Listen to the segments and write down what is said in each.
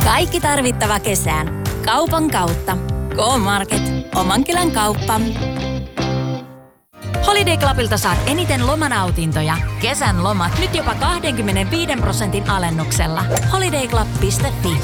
Kaikki tarvittava kesään. Kaupan kautta. K-Market. Oman kylän kauppa. Holiday Clubilta saat eniten lomanautintoja. Kesän lomat nyt jopa 25% alennuksella. holiday.club.fi.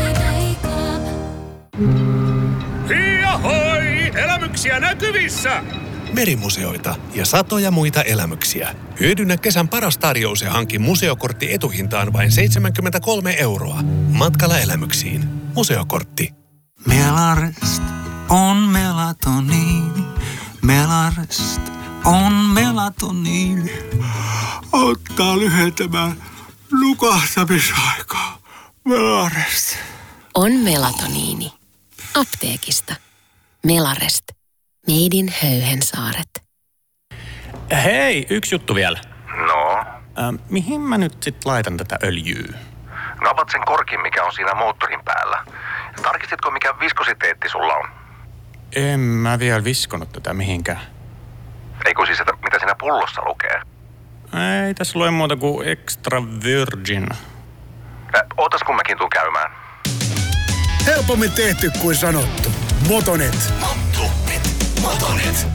Hiahoi! Elämyksiä näkyvissä! Merimuseoita ja satoja muita elämyksiä. Hyödynnä kesän paras tarjous ja hanki museokortti etuhintaan vain 73 €. Matkalla elämyksiin. Museokortti. Melarest on melatoniini. Melarest on melatoniini. Auttaa lyhentämään nukahtamisaikaa. Melarest. On melatoniini. Apteekista. Melarest. Made in Höyhensaaret. Hei, yksi juttu vielä. No? Mihin mä nyt sit laitan tätä öljyä? Napat sen korkin, mikä on siinä moottorin päällä. Tarkistitko, mikä viskositeetti sulla on? En mä vielä viskonut tätä mihinkään. Eikö siis, että mitä siinä pullossa lukee? Ei tässä lue muuta kuin extra virgin. Ootas kun mäkin tuun käymään. Helpommin tehty kuin sanottu. Motonet. Motonet.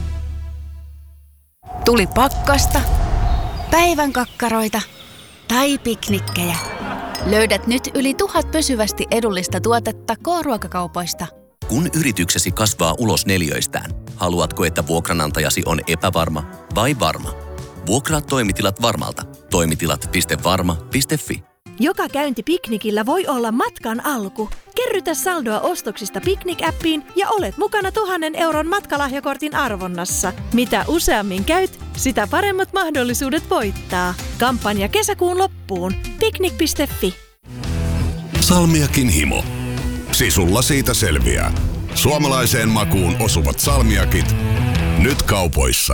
Tuli pakkasta, päivän kakkaroita tai piknikkejä. Löydät nyt yli 1000 pysyvästi edullista tuotetta K-ruokakaupoista. Kun yrityksesi kasvaa ulos neliöistään, haluatko, että vuokranantajasi on epävarma vai varma? Vuokraa toimitilat Varmalta. Toimitilat.varma.fi. Joka käynti piknikillä voi olla matkan alku. Kerrytä saldoa ostoksista Piknik-appiin ja olet mukana 1,000 € matkalahjakortin arvonnassa. Mitä useammin käyt, sitä paremmat mahdollisuudet voittaa. Kampanja kesäkuun loppuun. Piknik.fi. Salmiakin himo. Sisulla siitä selviää. Suomalaiseen makuun osuvat salmiakit. Nyt kaupoissa.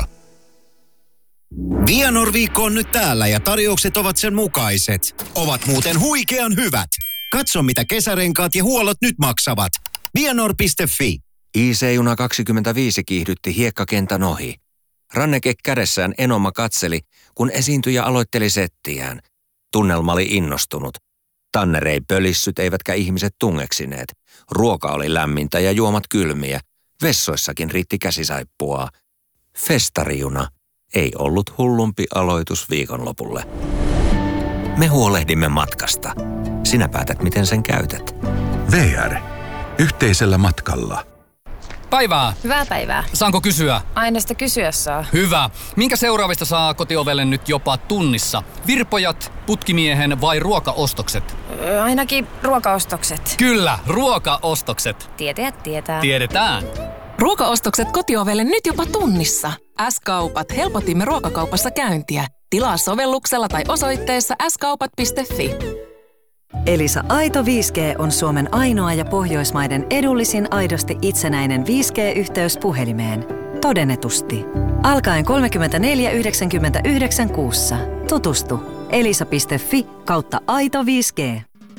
Vianor-viikko on nyt täällä ja tarjoukset ovat sen mukaiset. Ovat muuten huikean hyvät. Katso mitä kesärenkaat ja huollot nyt maksavat. Vianor.fi. IC-juna 25 kiihdytti hiekkakentän ohi. Ranneke kädessään Enoma katseli, kun esiintyjä aloitteli settiään. Tunnelma oli innostunut. Tanner ei pölissyt eivätkä ihmiset tungeksineet. Ruoka oli lämmintä ja juomat kylmiä. Vessoissakin riitti käsisaippua. Festarijuna ei ollut hullumpi aloitus viikonlopulle. Me huolehdimme matkasta. Sinä päätät, miten sen käytät. VR. Yhteisellä matkalla. Päivää. Hyvää päivää. Saanko kysyä? Aina sitä kysyä saa. Hyvä. Minkä seuraavista saa kotiovelle nyt jopa tunnissa? Virpojat, putkimiehen vai ruokaostokset? Ainakin ruokaostokset. Kyllä, ruokaostokset. Tietäjät tietää. Tiedetään. Ruokaostokset kotiovelle nyt jopa tunnissa. S-kaupat helpotimme ruokakaupassa käyntiä. Tilaa sovelluksella tai osoitteessa skaupat.fi. Elisa Aito 5G on Suomen ainoa ja Pohjoismaiden edullisin aidosti itsenäinen 5G-yhteys puhelimeen. Todennetusti. Alkaen 34,99 kuussa. Tutustu. elisa.fi/aito 5G.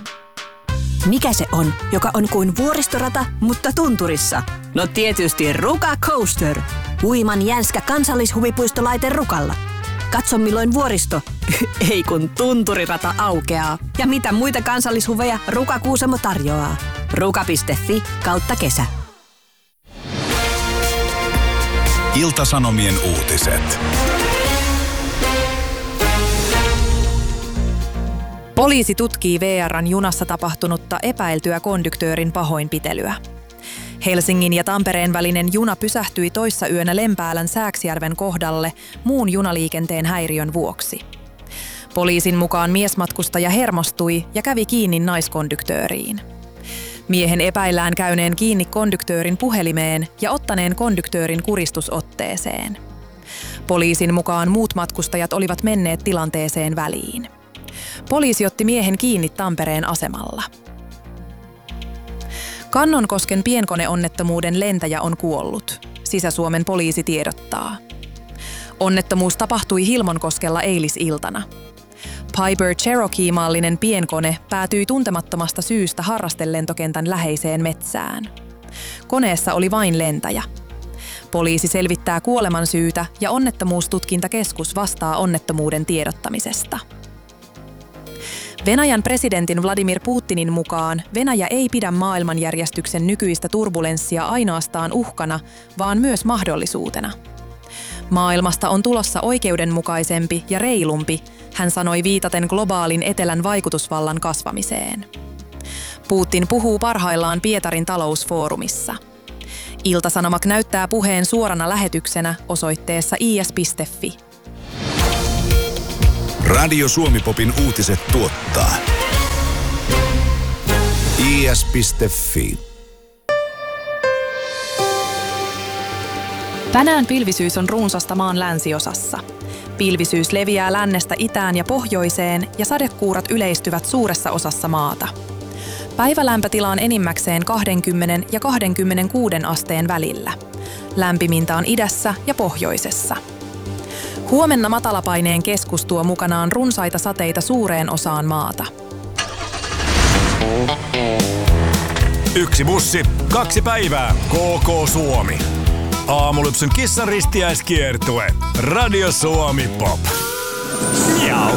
Mikä se on, joka on kuin vuoristorata, mutta tunturissa? No tietysti Ruka Coaster. Huiman jänskä kansallishuvipuistolaite Rukalla. Katso milloin vuoristo, ei kun tunturirata aukeaa. Ja mitä muita kansallishuveja Ruka Kuusamo tarjoaa. Ruka.fi/kesä. Ilta-Sanomien uutiset. Poliisi tutkii VR:n junassa tapahtunutta epäiltyä konduktöörin pahoinpitelyä. Helsingin ja Tampereen välinen juna pysähtyi toissayönä Lempäälän Sääksjärven kohdalle muun junaliikenteen häiriön vuoksi. Poliisin mukaan miesmatkustaja hermostui ja kävi kiinni naiskonduktööriin. Miehen epäillään käyneen kiinni konduktöörin puhelimeen ja ottaneen konduktöörin kuristusotteeseen. Poliisin mukaan muut matkustajat olivat menneet tilanteeseen väliin. Poliisi otti miehen kiinni Tampereen asemalla. Kannonkosken pienkoneonnettomuuden lentäjä on kuollut. Sisä-Suomen poliisi tiedottaa. Onnettomuus tapahtui Hilmonkoskella eilisiltana. Piper Cherokee-mallinen pienkone päätyi tuntemattomasta syystä harrastellentokentän läheiseen metsään. Koneessa oli vain lentäjä. Poliisi selvittää kuolemansyytä ja onnettomuustutkintakeskus vastaa onnettomuuden tiedottamisesta. Venäjän presidentin Vladimir Putinin mukaan Venäjä ei pidä maailmanjärjestyksen nykyistä turbulenssia ainoastaan uhkana, vaan myös mahdollisuutena. Maailmasta on tulossa oikeudenmukaisempi ja reilumpi, hän sanoi viitaten globaalin etelän vaikutusvallan kasvamiseen. Putin puhuu parhaillaan Pietarin talousfoorumissa. Ilta-Sanomat näyttää puheen suorana lähetyksenä osoitteessa is.fi. Radio Suomi-popin uutiset tuottaa is.fi. Tänään pilvisyys on runsasta maan länsiosassa. Pilvisyys leviää lännestä itään ja pohjoiseen ja sadekuurat yleistyvät suuressa osassa maata. Päivälämpötila on enimmäkseen 20 ja 26 asteen välillä. Lämpimintä on idässä ja pohjoisessa. Huomenna matalapaineen keskus tuo mukanaan runsaita sateita suureen osaan maata. 1 bussi, 2 päivää. KK Suomi. Aamulypsyn kissan ristiäiskiertue. Radio Suomi Pop. Jau.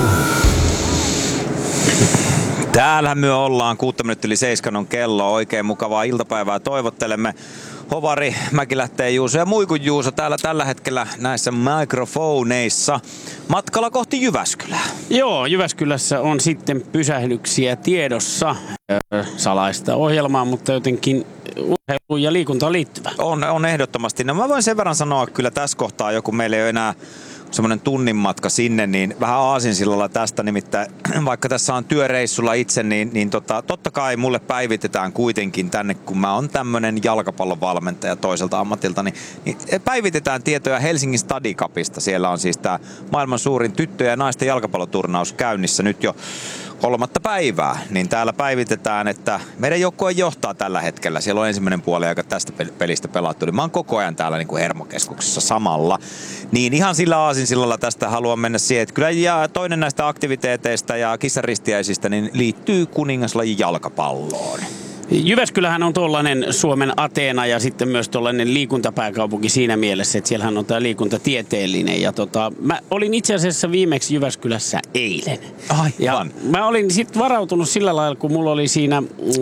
Täällähän me ollaan, 6 minuuttia yli 7 on kello. Oikein mukavaa iltapäivää toivottelemme. Hovari, Mäkilähteen Juuso ja Muikun Juuso täällä tällä hetkellä näissä mikrofoneissa matkalla kohti Jyväskylää. Joo, Jyväskylässä on sitten pysähdyksiä tiedossa. Salaista ohjelmaa, mutta jotenkin urheiluun ja liikuntaan liittyvä. On ehdottomasti. No mä voin sen verran sanoa kyllä tässä kohtaa, joku meillä ei ole enää semmoinen tunnin matka sinne, niin vähän aasinsillalla tästä, nimittäin vaikka tässä on työreissulla itse, niin totta kai mulle päivitetään kuitenkin tänne, kun mä oon tämmönen jalkapallon valmentaja toiselta ammatilta, niin päivitetään tietoja Helsingin Stadicupista. Siellä on siis tää maailman suurin tyttöjen ja naisten jalkapalloturnaus käynnissä nyt jo 3. päivää, niin täällä päivitetään, että meidän joukkue johtaa tällä hetkellä. Siellä on ensimmäinen puoli aika tästä pelistä pelattu, niin mä oon koko ajan täällä niin kuin Hermokeskuksessa samalla. Niin ihan sillä aasinsillalla tästä haluan mennä siihen, että kyllä ja toinen näistä aktiviteeteista ja kissaristiäisistä niin liittyy kuningaslajin jalkapalloon. Jyväskylähän on tuollainen Suomen Ateena ja sitten myös tuollainen liikuntapääkaupunki siinä mielessä, että siellähän on tämä liikuntatieteellinen. Ja mä olin itse asiassa viimeksi Jyväskylässä eilen. Ja mä olin sitten varautunut sillä lailla, kun mulla oli siinä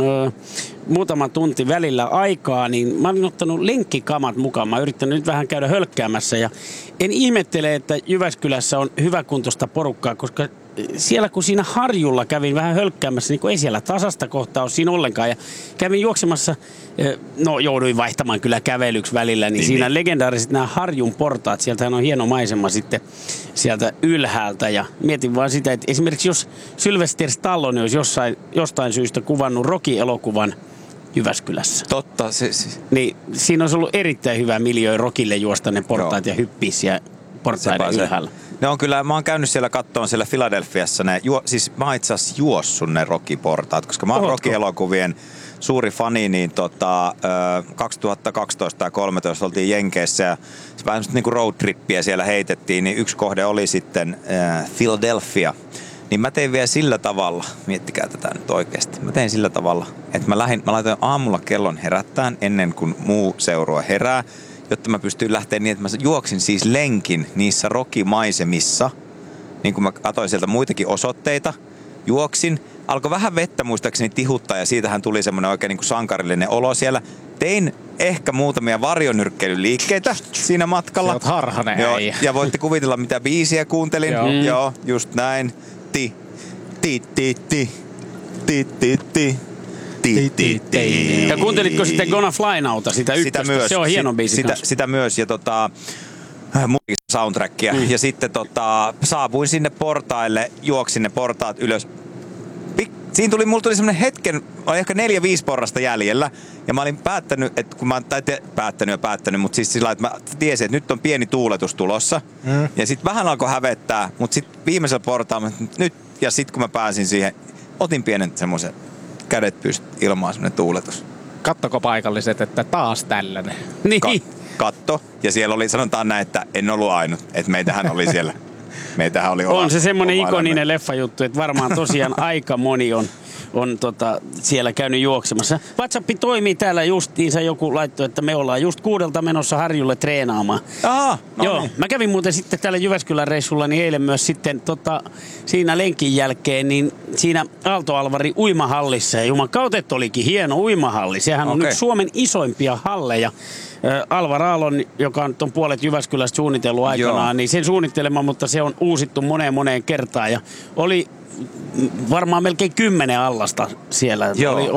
muutama tunti välillä aikaa, niin mä olin ottanut lenkkikamat mukaan. Mä yrittänyt nyt vähän käydä hölkkäämässä ja en ihmettele, että Jyväskylässä on hyväkuntoista porukkaa, koska siellä kun siinä harjulla kävin vähän hölkkäämässä, niin kun ei siellä tasasta kohtaa ole siinä ollenkaan. Ja kävin juoksemassa, no jouduin vaihtamaan kyllä kävelyksi välillä, niin siinä legendaariset nämä harjun portaat. Sieltähän on hieno maisema sitten sieltä ylhäältä. Ja mietin vaan sitä, että esimerkiksi jos Sylvester Stallone olisi jostain syystä kuvannut Rocky-elokuvan Jyväskylässä. Totta. Niin siinä olisi ollut erittäin hyvä miljöö Rockille juosta ne portaat ja hyppii siellä portaiden ylhäällä. Ne on kyllä, mä oon käynyt siellä kattoon siellä Filadelfiassa, siis mä oon itse asiassa juossut ne Rocky-portaat, koska mä oon Rocky-elokuvien suuri fani, niin 2012 tai 2013 oltiin Jenkeissä ja vähän niinku roadtrippiä siellä heitettiin, niin yksi kohde oli sitten Philadelphia. Niin mä tein vielä sillä tavalla, miettikää tätä nyt oikeasti, mä tein sillä tavalla, että mä laitoin aamulla kellon herättään ennen kuin muu seurue herää, jotta mä pystyin lähteä niin, että mä juoksin siis lenkin niissä Rocky-maisemissa, niin kun mä katsoin sieltä muitakin osoitteita, juoksin, alkoi vähän vettä muistaakseni tihuttaa ja siitähän tuli semmoinen oikein niin kuin sankarillinen olo siellä. Tein ehkä muutamia varjonyrkkeilyliikkeitä siinä matkalla. Sä oot harhanen äijä. Ja voitte kuvitella mitä biisiä kuuntelin. Joo, just näin. Ti, ti, ti, ti, ti, ti, ti. Ja kuuntelitko sitten Gonna Fly Nowta, sitä ykköstä? Sitä myös. Se on hieno biisi sitä myös ja musiikista soundtrackia. Ja sitten saapuin sinne portaille, juoksin ne portaat ylös. Mulla tuli semmonen hetken, oli ehkä 4-5 porrasta jäljellä. Ja mä olin päättänyt, että kun mä päättänyt, mutta siis sillä että mä tiesin, että nyt on pieni tuuletus tulossa. Ja sit vähän alkoi hävettää, mutta sit viimeisellä portaalla nyt, ja sit kun mä pääsin siihen, otin pienen semmoisen kädet pystyt ilmaan semmonen tuuletus. Kattoko paikalliset, että taas tällainen? Niin. Katto. Ja siellä oli, sanotaan näin, että en ollut ainut. Että meitähän oli siellä. Meitähän oli on se semmonen ikoninen leffajuttu, että varmaan tosiaan aika moni on on siellä käynyt juoksemassa. WhatsApp toimii täällä justiinsa, joku laittoi, että me ollaan just 6 menossa Harjulle treenaamaan. Aha, no joo, niin. mä kävin muuten sitten täällä Jyväskylän reissulla niin eilen myös sitten siinä lenkin jälkeen, niin siinä Aalto-Alvarin uimahallissa, ja jumakautet olikin hieno uimahalli. Sehän on yksi Suomen isoimpia halleja. Alvar Aallon, joka on puolet Jyväskylästä suunnitellut aikanaan, niin sen suunnittelema, mutta se on uusittu moneen kertaan. Ja oli varmaan melkein 10 allasta siellä.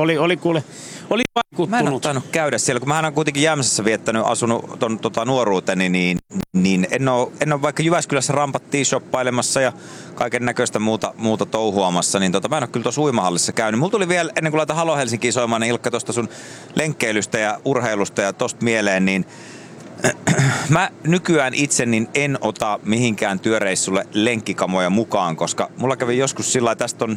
Oli vaikuttunut. Mä en ole tainnut käydä siellä, kun mä olen kuitenkin Jämsässä asunut ton nuoruuteni, niin en ole vaikka Jyväskylässä rampattiin shoppailemassa ja kaiken näköistä muuta touhuamassa, niin mä en ole kyllä tuossa uimahallissa käynyt. Mulla tuli vielä, ennen kuin laitan Halo Helsinkiin soimaan, niin Ilkka tuosta sun lenkkeilystä ja urheilusta ja tosta mieleen, niin mä nykyään itse niin en ota mihinkään työreissulle lenkkikamoja mukaan, koska mulla kävi joskus sillä lailla, tästä on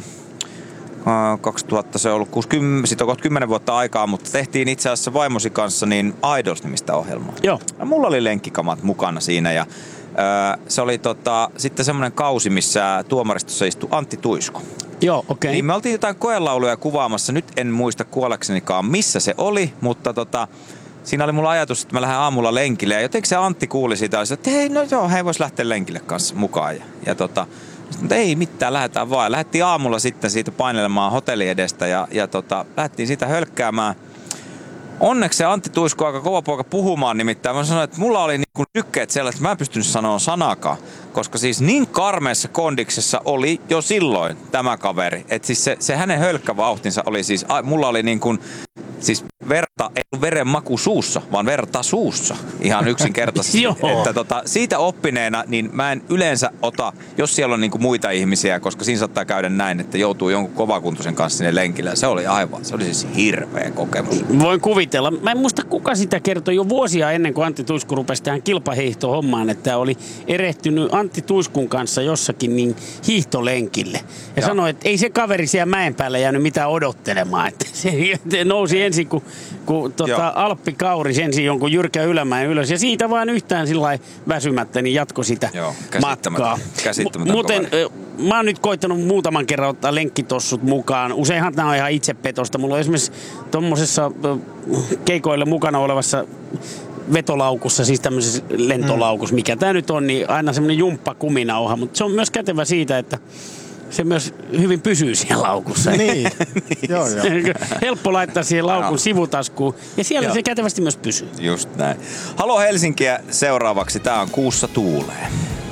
2000, se on ollut 60, siitä on 10 vuotta aikaa, mutta tehtiin itse asiassa vaimosi kanssa niin Idols-nimistä ohjelmaa. Joo. Ja mulla oli lenkkikamat mukana siinä ja se oli sitten semmoinen kausi, missä tuomaristossa istui Antti Tuisku. Joo, okei. Niin me oltiin jotain koelauluja kuvaamassa, nyt en muista kuollaksenikaan missä se oli, mutta siinä oli mulla ajatus, että mä lähden aamulla lenkille ja jotenkin se Antti kuuli siitä ja sanoi, että hei vois lähteä lenkille kanssa mukaan mutta ei mitään, lähdetään vaan. Lähdettiin aamulla sitten siitä painelemaan hotelli edestä ja lähdettiin siitä hölkkäämään. Onneksi se Antti Tuisku aika kova poika puhumaan nimittäin. Mä sanoin, että mulla oli niinku sykkeet sellaiset, että mä en pystynyt sanoa sanakaan. Koska siis niin karmeessa kondiksessa oli jo silloin tämä kaveri. Että siis se hänen hölkkävauhtinsa oli siis, mulla oli niin kuin, siis verta, ei veren maku suussa, vaan verta suussa. Ihan yksinkertaisesti. Että siitä oppineena, niin mä en yleensä ota, jos siellä on niinku muita ihmisiä, koska siinä saattaa käydä näin, että joutuu jonkun kovakuntoisen kanssa sinne lenkille. Se oli siis hirveä kokemus. Voin kuvitella. Mä en muista, kuka sitä kertoi jo vuosia ennen kuin Antti Tuisku rupesi tähän kilpahiihtohommaan, että oli erehtynyt Antti Tuiskun kanssa jossakin niin hiihtolenkille. Ja sanoi, että ei se kaveri siellä mäen päällä jäänyt mitään odottelemaan. Että se nousi ensin, kun Alppi kauri ensin jonkun jyrkän ylämäen ylös. Ja siitä vaan yhtään sillä väsymättä, niin jatko sitä matkaa. Muuten mä oon nyt koittanut muutaman kerran ottaa lenkkitossut mukaan. Useinhan nämä on ihan itsepetosta. Mulla on esimerkiksi tommosessa keikoille mukana olevassa vetolaukussa, siis tämmöisessä lentolaukussa, mikä tää nyt on, niin aina semmoinen jumppakuminauha, mutta se on myös kätevä siitä, että se myös hyvin pysyy siellä laukussa. Niin. Joo. Helppo laittaa siihen laukun sivutaskuun ja siellä se kätevästi myös pysyy. Just näin. Halo Helsinkiä seuraavaksi. Tää on Kuussa tuulee.